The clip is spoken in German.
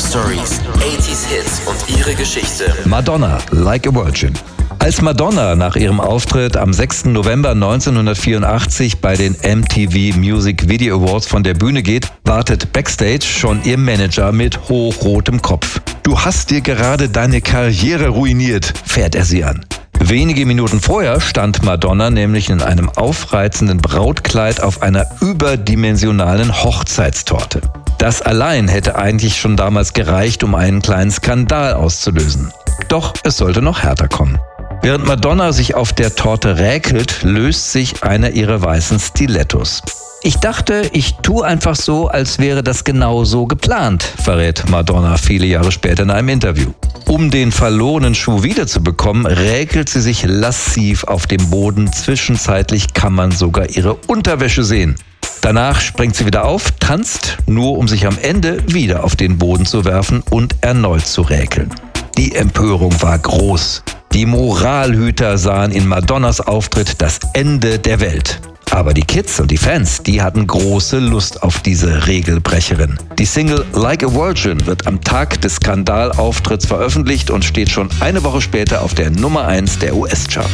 Stories, 80s Hits und ihre Geschichte. Madonna, Like a Virgin. Als Madonna nach ihrem Auftritt am 6. November 1984 bei den MTV Music Video Awards von der Bühne geht, wartet backstage schon ihr Manager mit hochrotem Kopf. Du hast dir gerade deine Karriere ruiniert, fährt er sie an. Wenige Minuten vorher stand Madonna nämlich in einem aufreizenden Brautkleid auf einer überdimensionalen Hochzeitstorte. Das allein hätte eigentlich schon damals gereicht, um einen kleinen Skandal auszulösen. Doch es sollte noch härter kommen. Während Madonna sich auf der Torte räkelt, löst sich einer ihrer weißen Stilettos. Ich dachte, ich tue einfach so, als wäre das genau so geplant, verrät Madonna viele Jahre später in einem Interview. Um den verlorenen Schuh wiederzubekommen, räkelt sie sich lassiv auf dem Boden. Zwischenzeitlich kann man sogar ihre Unterwäsche sehen. Danach springt sie wieder auf, tanzt, nur um sich am Ende wieder auf den Boden zu werfen und erneut zu räkeln. Die Empörung war groß. Die Moralhüter sahen in Madonnas Auftritt das Ende der Welt. Aber die Kids und die Fans, die hatten große Lust auf diese Regelbrecherin. Die Single Like a Virgin wird am Tag des Skandalauftritts veröffentlicht und steht schon eine Woche später auf der Nummer 1 der US-Charts.